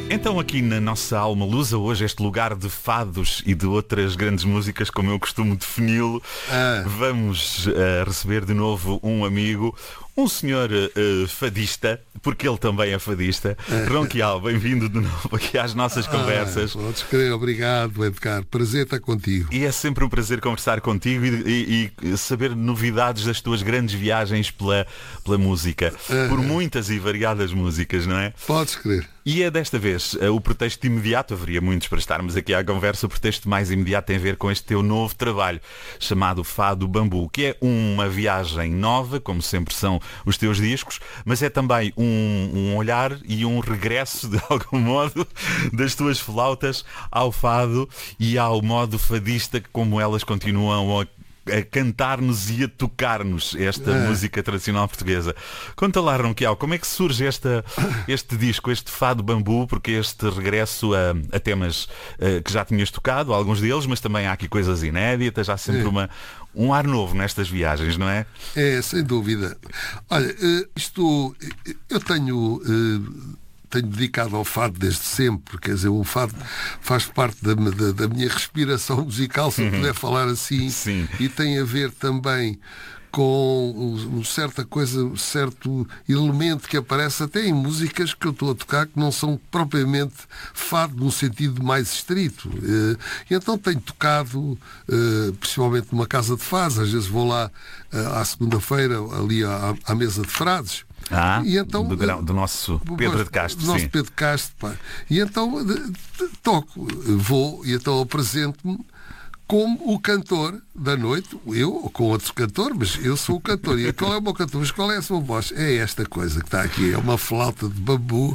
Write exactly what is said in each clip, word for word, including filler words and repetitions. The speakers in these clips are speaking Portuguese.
Então aqui na nossa Alma Lusa, hoje este lugar de fados e de outras grandes músicas, como eu costumo defini-lo, ah. vamos uh, receber de novo um amigo, um senhor uh, fadista, porque ele também é fadista. Ronquial, bem-vindo de novo aqui às nossas conversas. Ah, podes crer, obrigado, Edgar. Prazer estar contigo. E é sempre um prazer conversar contigo e, e, e saber novidades das tuas grandes viagens pela, pela música. Ah. Por muitas e variadas músicas, não é? Podes crer. E é desta vez uh, o pretexto imediato, haveria muitos para estarmos aqui à conversa, o pretexto mais imediato tem a ver com este teu novo trabalho, chamado Fado Bambu, que é uma viagem nova, como sempre são os teus discos, mas é também um, um olhar e um regresso, de algum modo, das tuas flautas ao fado e ao modo fadista, como elas continuam a a cantar-nos e a tocar-nos esta é. música tradicional portuguesa. Conta lá, Ronquial, como é que surge esta, este disco, este Fado Bambu, porque este regresso a, a temas uh, que já tinhas tocado, alguns deles, mas também há aqui coisas inéditas, há sempre é. uma, um ar novo nestas viagens, não é? É, sem dúvida. Olha, isto, eu tenho... tenho dedicado ao fado desde sempre, quer dizer, o fado faz parte da, da, da minha respiração musical, se eu puder falar assim. Sim. E tem a ver também com um certa coisa, um certo elemento que aparece até em músicas que eu estou a tocar que não são propriamente fado no sentido mais estrito. E então tenho tocado, principalmente numa casa de fados, às vezes vou lá à segunda-feira, ali à, à mesa de frades. Ah, e então, do, do nosso Pedro de Castro. Do nosso sim. Pedro de Castro, pá. E então de, de, toco, vou e então apresento-me como o cantor da noite, eu ou com outro cantor, mas eu sou o cantor. E qual é o meu cantor? Mas qual é a sua voz? É esta coisa que está aqui, é uma flauta de bambu.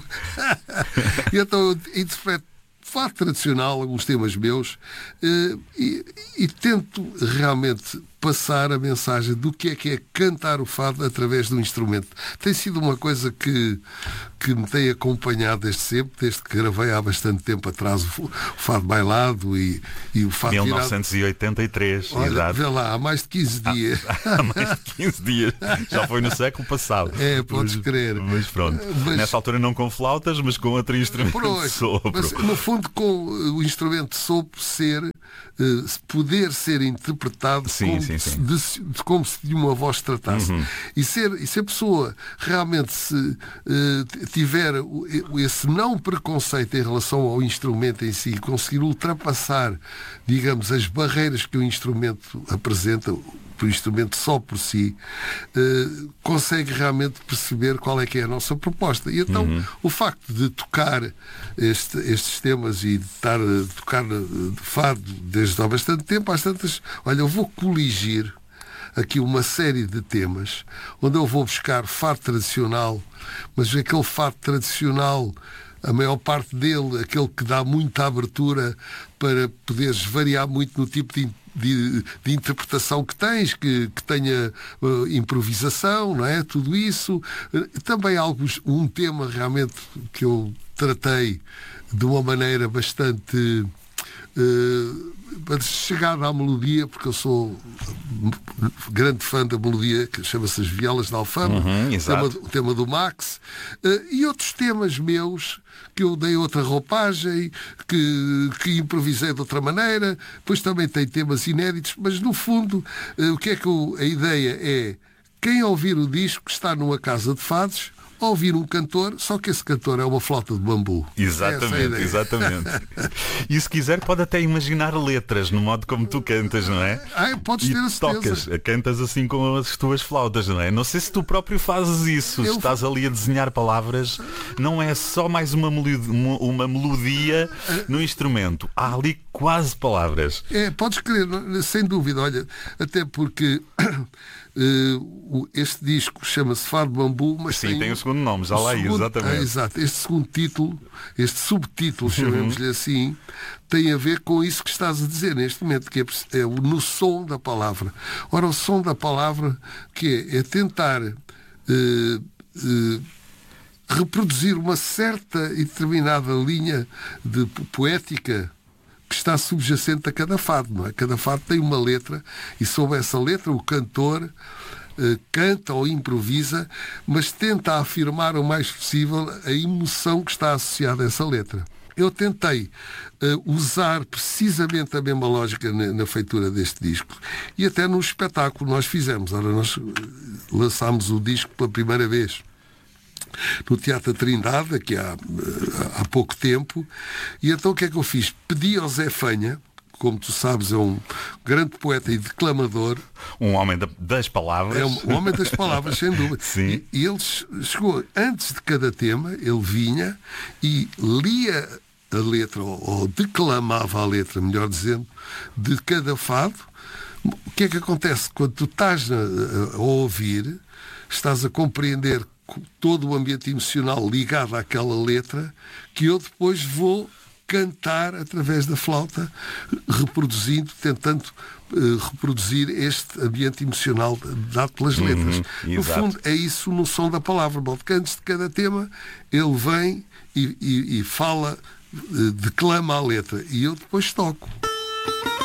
E então eu interpreto fado tradicional, alguns temas meus, e, e tento realmente passar a mensagem do que é que é cantar o fado através do instrumento. Tem sido uma coisa que, que me tem acompanhado desde sempre, desde que gravei há bastante tempo atrás o fado bailado e, e o fado mil novecentos e oitenta e três, Olha, exato. Vê lá, há mais de quinze dias. Há, há mais de quinze dias. Já foi no século passado. É, podes mas, crer. Mas pronto. Mas, nessa altura não com flautas, mas com outro instrumento de sopro. Mas, no fundo, com o instrumento de sopro ser, uh, poder ser interpretado sim, como, sim, sim. De, de, como se de uma voz tratasse. Uhum. E, ser, e se a pessoa realmente se, uh, tiver esse não preconceito em relação ao instrumento em si, conseguir ultrapassar, digamos, as barreiras que o instrumento apresenta, o instrumento só por si, uh, consegue realmente perceber qual é que é a nossa proposta. E então, uhum. o facto de tocar este, estes temas e de estar a tocar de fado desde há bastante tempo, às tantas, olha, eu vou coligir aqui uma série de temas onde eu vou buscar fado tradicional, mas aquele fado tradicional, a maior parte dele, aquele que dá muita abertura para poderes variar muito no tipo de De, de interpretação que tens, que, que tenha uh, improvisação, não é? Tudo isso. Uh, também alguns, um tema realmente que eu tratei de uma maneira bastante uh, chegada à melodia, porque eu sou grande fã da melodia, que chama-se As Violas de Alfama, uhum, o, tema, o tema do Max, uh, e outros temas meus que eu dei outra roupagem, que, que improvisei de outra maneira. Depois também tem temas inéditos, mas no fundo uh, o que é que eu, a ideia é quem ouvir o disco está numa casa de fados, ouvir um cantor, só que esse cantor é uma flauta de bambu. Exatamente, exatamente. E se quiser pode até imaginar letras no modo como tu cantas, não é? Ah, podes e ter a certeza. Tocas, cantas assim com as tuas flautas, não é? Não sei se tu próprio fazes isso, eu... estás ali a desenhar palavras, não é só mais uma melodia, uma melodia no instrumento, há ali quase palavras. É, podes crer, sem dúvida, olha, até porque Uh, este disco chama-se Fado Bambu, mas sim, tem, tem o segundo nome, já lá aí, exatamente. Ah, exato. Este segundo título, este subtítulo, chamemos-lhe assim, tem a ver com isso que estás a dizer neste momento, que é, é no som da palavra. Ora, o som da palavra, que é, é tentar uh, uh, reproduzir uma certa e determinada linha de poética que está subjacente a cada fado, não é? Cada fado tem uma letra e sob essa letra o cantor uh, canta ou improvisa, mas tenta afirmar o mais possível a emoção que está associada a essa letra. Eu tentei uh, usar precisamente a mesma lógica na, na feitura deste disco e até no espetáculo nós fizemos. Ora, nós uh, lançámos o disco pela primeira vez no Teatro Trindade, aqui há, há pouco tempo, e então o que é que eu fiz? Pedi ao Zé Fanha, como tu sabes, é um grande poeta e declamador. Um homem das palavras. É um homem das palavras, sem dúvida. Sim. E, e ele chegou, antes de cada tema, ele vinha e lia a letra, ou, ou declamava a letra, melhor dizendo, de cada fado. O que é que acontece? Quando tu estás a, a ouvir, estás a compreender todo o ambiente emocional ligado àquela letra, que eu depois vou cantar através da flauta, reproduzindo, tentando uh, reproduzir este ambiente emocional dado pelas letras. Uhum, no exato. fundo, é isso no som da palavra. Bom, que antes de cada tema, ele vem e, e, e fala, uh, declama a letra, e eu depois toco.